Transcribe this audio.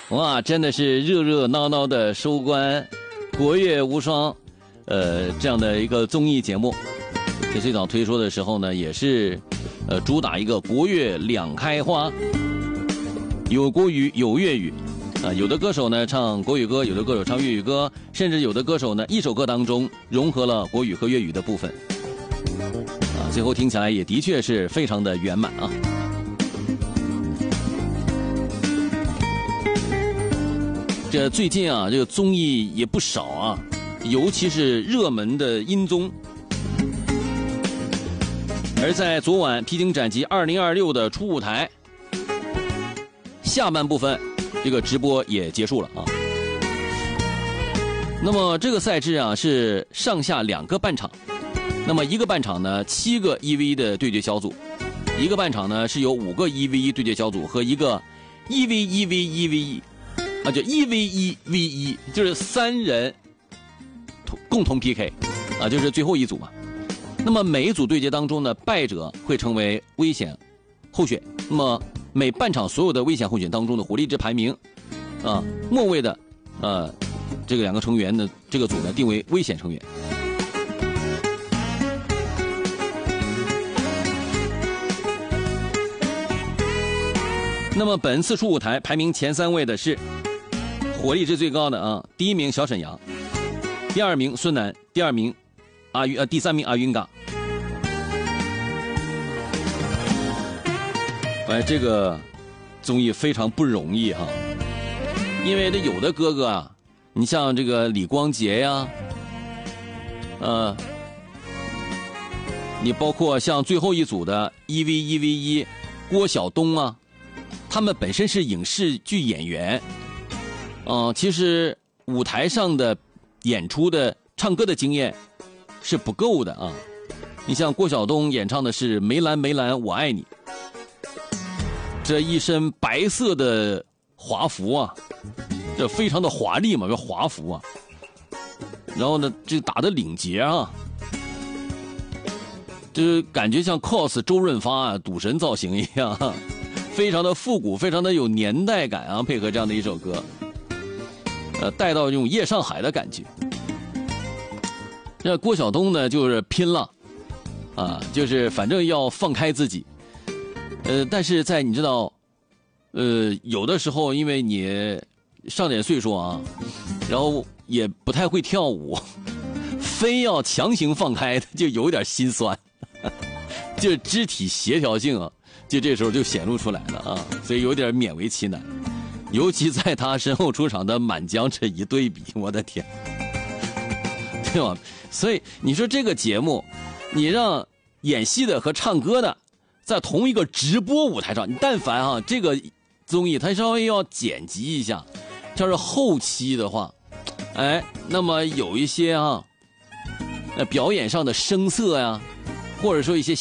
哇，真的是热热闹闹的收官，国乐无双，这样的一个综艺节目。这最早推出的时候呢，也是，主打一个国乐两开花，有国语有粤语，有的歌手呢唱国语歌，有的歌手唱粤语歌，甚至有的歌手呢一首歌当中融合了国语和粤语的部分，最后听起来也的确是非常的圆满啊。这最近啊，这个综艺也不少啊，尤其是热门的音综。而在昨晚披荆斩棘2026的初舞台下半部分，这个直播也结束了啊。那么这个赛制啊是上下2个半场，那么一个半场呢7个1v1的对决小组，一个半场呢是有5个1v1对决小组和一个1v1v1v1。就1v1v1，就是3人共同 PK， 就是最后一组嘛。那么每一组对决当中呢，败者会成为危险候选。那么每半场所有的危险候选当中的火力值排名，末位的这个2个成员的这个组呢定为危险成员。那么本次初舞台排名前3位的是火力值最高的啊，第1名小沈阳，第2名孙楠，第3名阿云嘎。这个综艺非常不容易哈，因为这有的哥哥啊，你像这个李光洁呀，你包括像最后一组的1v1v1郭晓东啊，他们本身是影视剧演员。其实舞台上的演出的唱歌的经验是不够的啊。你像郭晓东演唱的是梅兰梅兰我爱你，这一身白色的华服啊，这非常的华丽嘛，这华服啊，然后呢这打的领结啊，这感觉像 cos 周润发啊赌神造型一样，非常的复古，非常的有年代感啊，配合这样的一首歌，带到这种夜上海的感觉。这郭晓东呢就是拼了啊，就是反正要放开自己。但是在你知道有的时候因为你上点岁数啊，然后也不太会跳舞，非要强行放开，就有点心酸。就肢体协调性啊，就这时候就显露出来了啊，所以有点勉为其难。尤其在他身后出场的满江这一对比，我的天，对吧？所以你说这个节目，你让演戏的和唱歌的在同一个直播舞台上，你但凡啊这个综艺它稍微要剪辑一下，要是后期的话，那么有一些表演上的声色呀，或者说一些